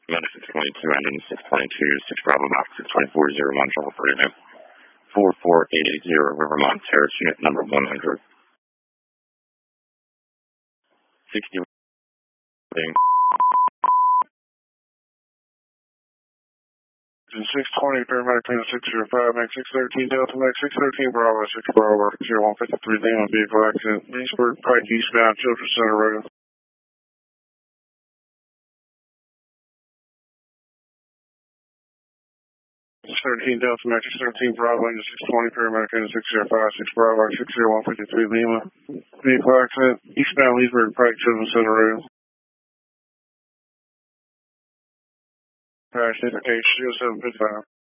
Medic 622, engine 622, 6 Bravo Box 62401, trouble for unit 44880, Rivermont Terrace, unit number 100. 60 being 620, paramedic plane 605, Max 613, Delta Max 613, Bravo, 6 Bravo, 0153, Lima, vehicle accident, Leesburg Pike, eastbound, Children's Center Road. 613, Delta Max 613, Bravo, engine 620, paramedic plane 605, 6 Bravo, 60153, Lima, vehicle accident, eastbound, Leesburg Pike, Children's Center Road. Identification 0755.